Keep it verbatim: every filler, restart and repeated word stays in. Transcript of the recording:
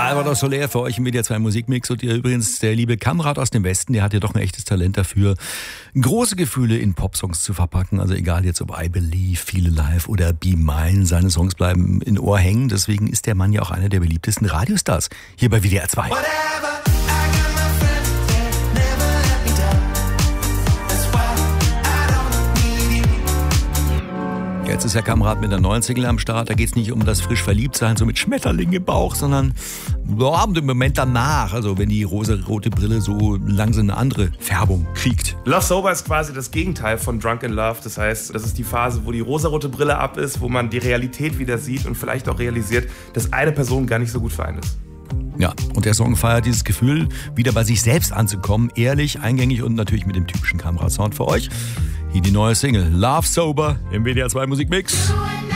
Salvador Soler für euch im Media zwei Musikmix. Und ihr übrigens, der liebe Kamerad aus dem Westen, der hat ja doch ein echtes Talent dafür, große Gefühle in Popsongs zu verpacken. Also egal jetzt ob I Believe, Feel Alive oder Be Mine, seine Songs bleiben in Ohr hängen. Deswegen ist der Mann ja auch einer der beliebtesten Radiostars hier bei W D R zwei. Jetzt ist der Kamerad mit der neuen Single am Start. Da geht es nicht um das frisch Verliebtsein, so mit Schmetterling im Bauch, sondern ja, um den Moment danach. Also wenn die rosa-rote Brille so langsam eine andere Färbung kriegt. Love Sober ist quasi das Gegenteil von Drunk in Love. Das heißt, das ist die Phase, wo die rosarote Brille ab ist, wo man die Realität wieder sieht und vielleicht auch realisiert, dass eine Person gar nicht so gut für einen ist. Ja, und der Song feiert dieses Gefühl, wieder bei sich selbst anzukommen. Ehrlich, eingängig und natürlich mit dem typischen Kamerasound für euch. Hier die neue Single Love Sober im W D R zwei Musikmix.